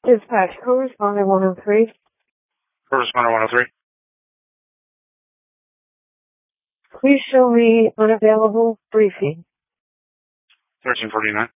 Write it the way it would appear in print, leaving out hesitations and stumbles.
Dispatch, correspondent 103. Correspondent 103. Please show me unavailable briefing. 1349.